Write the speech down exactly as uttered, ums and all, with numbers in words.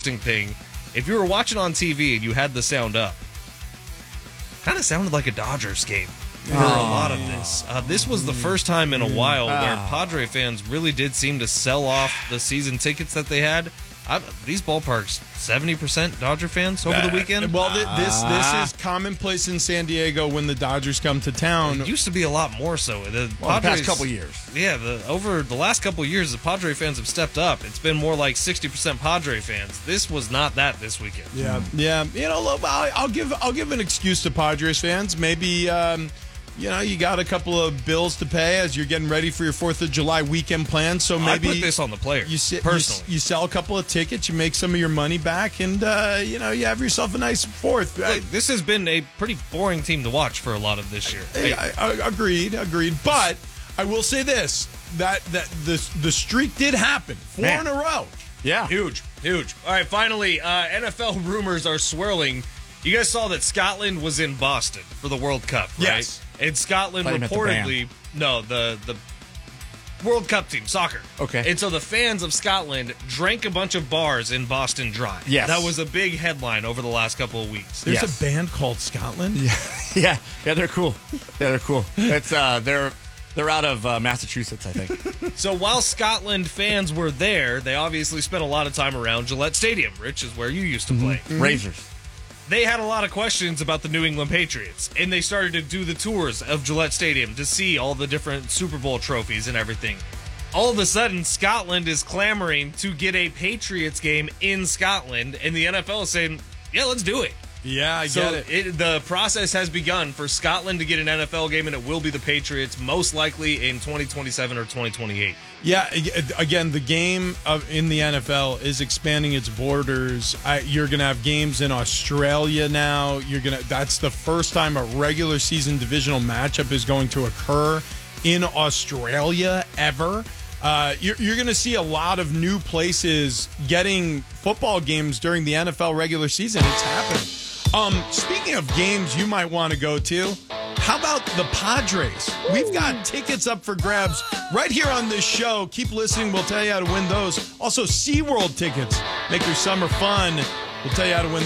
interesting thing. If you were watching on T V and you had the sound up, kind of sounded like a Dodgers game. For a lot of this. Uh, this was the first time in a while where Padre fans really did seem to sell off the season tickets that they had. I, these ballparks, seventy percent Dodger fans over the weekend? Uh, well, th- this this is commonplace in San Diego when the Dodgers come to town. It used to be a lot more so. The, well, Padres, the past couple years. Yeah, the, over the last couple years, the Padre fans have stepped up. It's been more like sixty percent Padre fans. This was not that this weekend. Yeah, yeah. You know, look, I'll, I'll give I'll give an excuse to Padres fans. Maybe. Um, You know, you got a couple of bills to pay as you're getting ready for your fourth of July weekend plans. So maybe I put this on the players, you sit, personally. You, you sell a couple of tickets, you make some of your money back, and, uh, you know, you have yourself a nice fourth. Look, this has been a pretty boring team to watch for a lot of this year. I, I, I, agreed, agreed. But I will say this, that, that the, the streak did happen. Four Man. in a row. Yeah. Huge, huge. All right, finally, uh, N F L rumors are swirling. You guys saw that Scotland was in Boston for the World Cup, right? Yes. And Scotland Thought you meant the reportedly, no, the the World Cup team, soccer. Okay. And so the fans of Scotland drank a bunch of bars in Boston Dry. Yes. That was a big headline over the last couple of weeks. There's Yes. a band called Scotland. Yeah, yeah, yeah. They're cool. Yeah, they're cool. It's uh, they're they're out of uh, Massachusetts, I think. So while Scotland fans were there, they obviously spent a lot of time around Gillette Stadium, Rich, is where you used to play. Mm-hmm. Razors. They had a lot of questions about the New England Patriots, and they started to do the tours of Gillette Stadium to see all the different Super Bowl trophies and everything. All of a sudden, Scotland is clamoring to get a Patriots game in Scotland, and the N F L is saying, yeah, let's do it. Yeah, I So get it. it, the process has begun for Scotland to get an N F L game, and it will be the Patriots, most likely in twenty twenty-seven or twenty twenty-eight. Yeah, again, the game of, in the N F L is expanding its borders. I, you're going to have games in Australia now. You're going to. That's the first time a regular season divisional matchup is going to occur in Australia ever. Uh, you're you're going to see a lot of new places getting football games during the N F L regular season. It's happening. Um, speaking of games you might want to go to, how about the Padres? We've got tickets up for grabs right here on this show. Keep listening. We'll tell you how to win those. Also, SeaWorld tickets. Make your summer fun. We'll tell you how to win